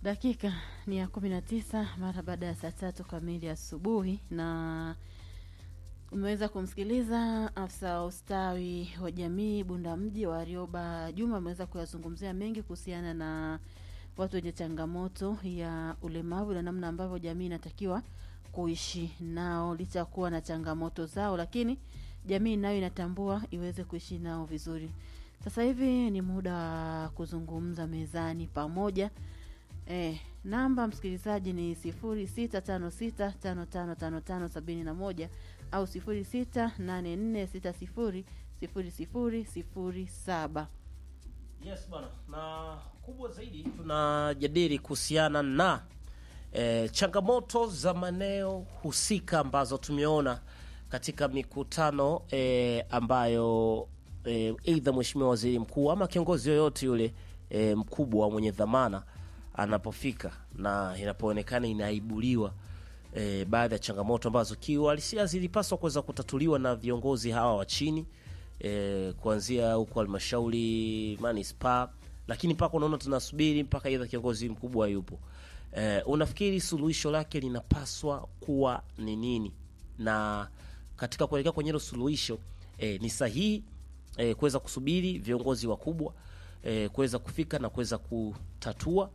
Dakika ni ya 19 mara baada ya saa 3 kamili asubuhi, na umeweza kumsikiliza afisa ustawi wa jamii Bunda Mji wa Warioba Juma. Ameweza kuyazungumzia mengi kuhusiana na watu wenye changamoto ya ulemavu na namna ambavyo jamii inatakiwa kuishi nao licha kuwa na changamoto zao, lakini jamii nayo inatambua iweze kuishi nao vizuri. Sasa hivi ni muda wa kuzungumza mezani pamoja. Namba msikilizaji ni 0656555571 au 0684600007. Yes bana. Na kubwa zaidi tunajadili kuhusiana na changamoto za maeneo husika ambazo tumeona katika mikutano ambayo aidha mheshimiwa waziri mkuu ama kiongozi yoyote yule mkubwa mwenye dhamana anapofika na inapoonekana inaibuliwa baadhi ya changamoto ambazo kiuhalisia zilipaswa kuweza kutatuliwa na viongozi hawa wa chini, kuanzia huko halmashauri, manispaa, lakini mpaka unaona tunasubiri mpaka aidha kiongozi mkubwa yupo. Unafikiri suluhisho lake linapaswa kuwa ni nini? Na katika kuelekea kwenye hilo suluhisho ni sahihi kuweza kusubiri viongozi wakubwa kuweza kufika na kuweza kutatua?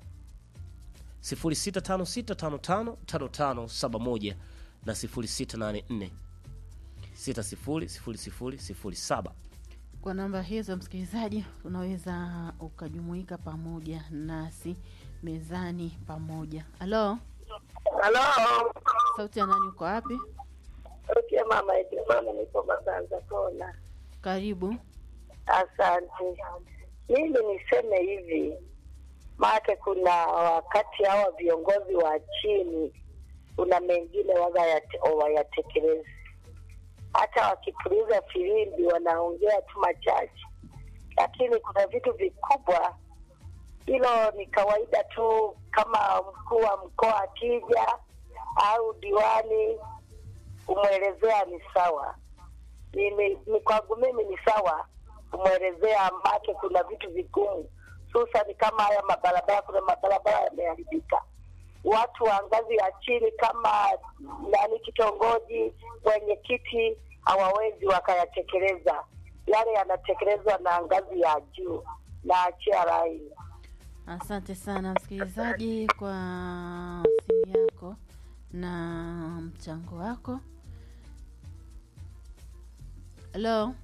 0656555571 na 0684600007. Kwa namba hizo msikilizaji, unaweza ukajumuika pamoja nasi mezani pamoja. Halo. Halo. Sauti ya nani, uko wapi? Okay mama, niko Masanza Kona. Karibu. Asante. Mimi niseme hivi, maana kuna wakati hawa viongozi wa chini kuna mengine wayatekelezi. Hata wakipuliza filimbi wanaongea tu machache, lakini kuna vitu vikubwa. Hilo ni kawaida tu, kama mkuu wa mkoa akija au diwani umwelezea ni sawa. Ni kwangu mimi ni sawa kumwelezea, ambacho kuna vitu vigumu, hususan kama haya mabarabara. Kuna mabarabara yameharibika, watu wa ngazi ya chini kama kitongoji, wenyekiti hawawezi wakayatekeleza yale, yanatekelezwa na ngazi ya juu na achia rai. Asante sana msikilizaji kwa simu yako na mchango wako. Hello.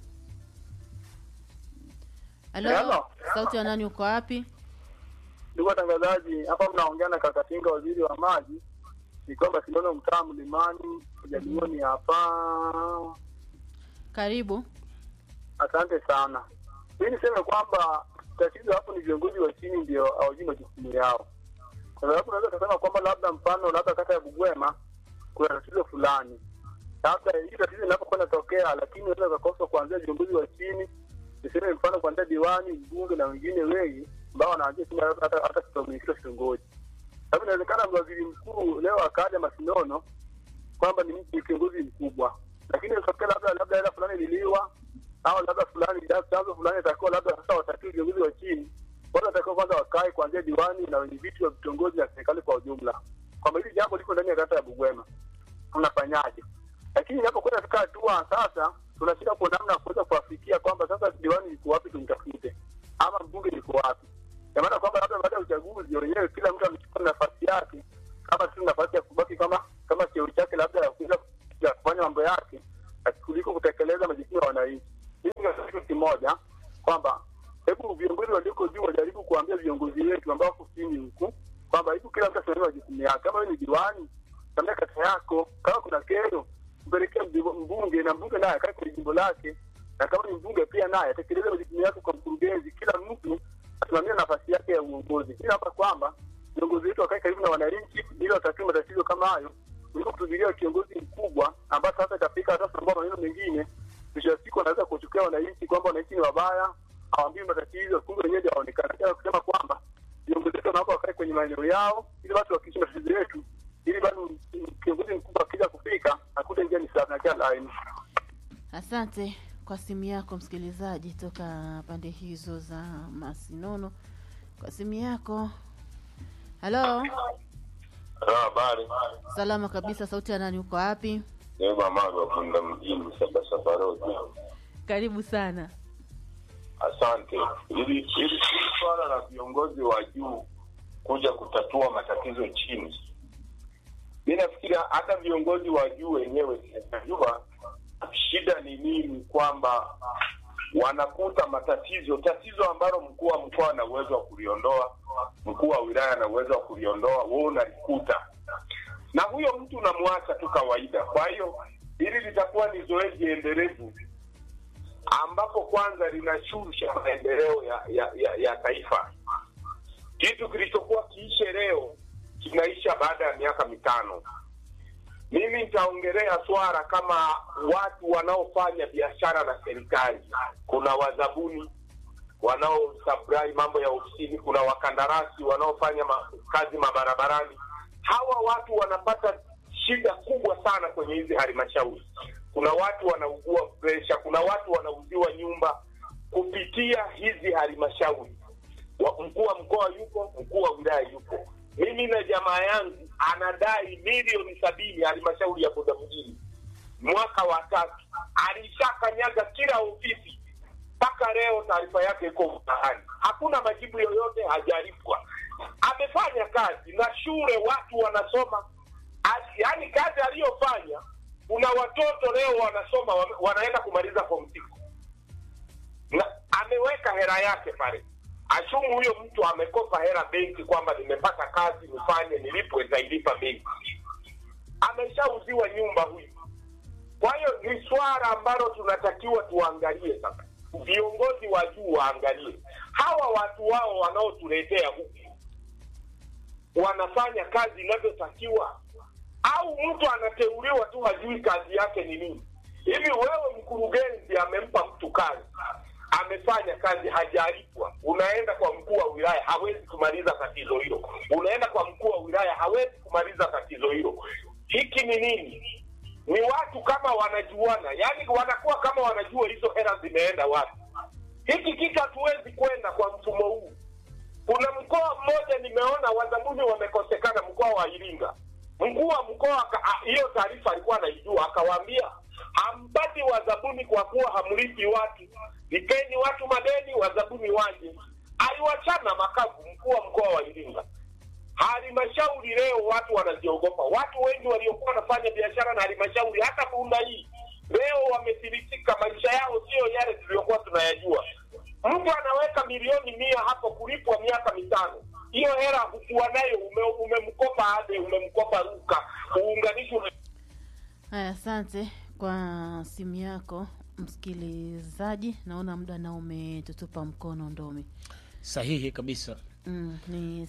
Hello. Sauti ya nani, uko wapi? Ndugu watangazaji, hapa mnaongea na Kakatinga, waziri wa maji. Ni kwamba Sindono, mtaa Mlimani, kujalioni hapa. Karibu. Asante sana. Mimi niseme kwamba tatizo hapo ni viongozi wa chini ndio hawajui majukumu yao. Kwa sababu unaweza kusema kwamba labda mfano labda kata ya Bugwema kuna tatizo fulani. Labda hili tatizo linapokuwa linatokea, lakini unaweza kukosa kuanzia viongozi wa chini. Niseme mfano kuanzia diwani, mbunge na wengine wengi ambao wanaanzia chini hata kutomikia kitongoji. Sababu inawezekana waziri mkuu leo akaja Masinono kwamba ni kiongozi mkubwa, lakini ukatokea labda hela fulani liliwa au labda fulani chanzo fulani itakuwa labda sasa watatui viongozi wa chini. Wao watakuwa kwanza wakae kuanzia diwani na wenye vitu wa vitongoji na serikali kwa ujumla, kwamba hili jambo liko ndani ya kata ya Bugwema tunafanyaje. Lakini inapokwenda tukaa hatua sasa tunashika kwa namna ya kuweza kuafikia kwamba sasa diwani yuko wapi tumtafute, ama mbunge yuko wapi. Kwa maana kwamba labda baada ya uchaguzi wenyewe kila mtu amechukua nafasi yake, kama tu nafasi ya kubaki kama cheo chake labda ya kuweza kufanya mambo yake kuliko kutekeleza majukumu ya wananchi. Hii ni kitu kimoja, kwamba hebu viongozi walioko juu wajaribu kuambia viongozi wetu ambao wako chini huku kwamba hebu kila mtu asimamie majukumu yake. Kama wewe ni diwani, kama kata yako kama kuna kero, mpelekea mbunge na mbunge naye akae kwenye jimbo lake, na kama ni mbunge pia naye atekeleze majukumu yake kwa mkurugenzi. Kila mtu asimamie nafasi yake ya uongozi. Hii hapa kwamba viongozi wetu wakae karibu na wananchi ili watatue matatizo kama hayo, kuliko kutubiria kiongozi mkubwa ambaye sasa itafika hata sababu maneno mengine kisha siku anaweza kuchukia wananchi kwamba wananchi ni wabaya, hawaambii matatizo, kumbe wenyewe ndio waonekana. Tena kusema kwamba viongozi wetu wanapo wakae kwenye maeneo yao ili watu wakiishi matatizo yetu, ili bado kiongozi mkubwa akija kufika akute njia ni safi na kila line. Asante kwa simu yako msikilizaji toka pande hizo za Masinono. Kwa simu yako Halo. Habari. Salama kabisa, sauti ya nani, uko wapi? Mama wa Bunda mjini Sabasaba Road. Karibu sana. Asante. Ili swala la viongozi wa juu kuja kutatua matatizo chini. Mimi nafikiri hata viongozi wa juu wenyewe wanajua shida ni nini, kwamba wanakuta tatizo ambalo mkuu wa mkoa ana uwezo wa kuliondoa, mkuu wa wilaya ana uwezo wa kuliondoa, wewe unalikuta. Na huyo mtu unamwacha tu kawaida. Kwa hiyo hili litakuwa ni zoezi endelevu ambapo kwanza linashusha maendeleo ya taifa. Kitu kilichokuwa kiishe leo kinaisha baada ya miaka 5. Mimi nitaongelea swala kama watu wanaofanya biashara na serikali. Kuna wazabuni wanaosupply mambo ya ofisini, kuna wakandarasi wanaofanya kazi mabarabarani. Hawa watu wanapata shida kubwa sana kwenye hizi halmashauri. Kuna watu wanaugua presha, kuna watu wanauziwa nyumba kupitia hizi halmashauri. Mkuu wa mkoa yupo, mkuu wa wilaya yupo. Mimi na jamaa yangu anadai milioni 70 halmashauri ya Bunda mjini. Mwaka wa 3 alishakanyaga kila ofisi. Mpaka leo taarifa yake iko mtaani. Hakuna majibu yoyote, hajalipwa. Amefanya kazi na shule watu wanasoma. Yaani kazi aliyofanya, kuna watoto leo wanasoma wanaenda kumaliza form 6. Na ameweka hela yake pale. Ashumu huyo mtu amekopa hela benki kwamba nimepata kazi nifanye nilipwe zailipa benki. Ameshauziwa nyumba huyu. Kwa hiyo ni swala ambalo tunatakiwa tuangalie sasa. Viongozi wa juu waangalie. Hawa watu wao wanaotuletea huku wanafanya kazi inavyotakiwa, au mtu anateuliwa tu hajui kazi yake ni nini? Hivi wewe mkurugenzi amempa mtu kazi, amefanya kazi hajalipwa, unaenda kwa mkuu wa wilaya hawezi kumaliza tatizo hilo, unaenda kwa mkuu wa wilaya hawezi kumaliza tatizo hilo. Hiki ni nini? Ni watu kama wanajuana, yani wanakuwa kama wanajua hizo hela zimeenda wapi. Hiki kitu hatuwezi kwenda kwa mfumo huu. Kuna mkoa mmoja nimeona wazabuni wamekosekana, mkoa wa Iringa. Mkuu wa mkoa hiyo taarifa alikuwa anaijua, akawaambia hampati wazabuni kwa kuwa hamlipi watu. Lipeni watu madeni, wazabuni waje. Aliwachana makavu mkuu wa mkoa wa Iringa. Halmashauri leo watu wanaziogopa. Watu wengi waliokuwa wanafanya biashara na halmashauri hata Bunda hii leo wamethibitika, maisha yao sio yale tuliyokuwa tunayajua. Mtu anaweka milioni 100 hapo kulipwa miaka 5. Hiyo hela hukuwa nayo, umemkopa ade, umemkopa ruka, uunganishwe. Haya, asante kwa simu yako msikilizaji. Naona muda nao umetutupa mkono Ndomi. Sahihi kabisa. Ni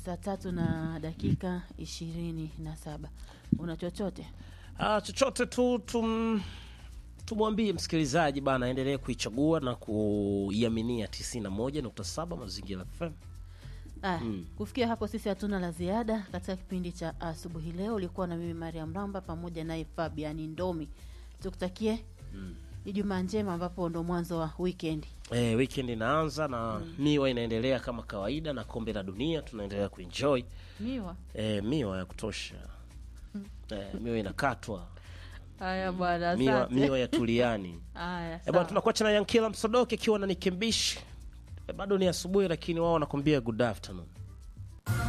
3:27. Una chochote? Chochote tu tumwambie msikilizaji bana endelee kuichagua na kuiaminia 91.7 Mazingira FM. Kufikia hapo sisi hatuna la ziada katika kipindi cha asubuhi leo. Ulikuwa na mimi Mariam Ramba pamoja na Fabian Ndomi. Tukutakie Ijumaa njema ambapo ndo mwanzo wa weekend. Weekend inaanza na miwa inaendelea kama kawaida, na kombe la dunia tunaendelea kuenjoy. Miwa? Miwa ya kutosha. Miwa inakatwa. Haya bwana, asante. Miwa ya tuliani. Haya. Bwana, tunakuacha na Yankila Msodoke akiwa na Nikimbishi. Bado ni asubuhi lakini wao wanakuambia good afternoon.